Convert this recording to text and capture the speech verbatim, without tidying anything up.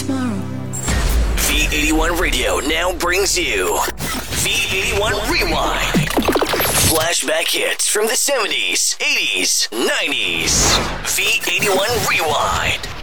tomorrow. V eighty-one Radio now brings you V eighty-one Rewind. Flashback hits from the seventies, eighties, nineties. V eighty-one Rewind.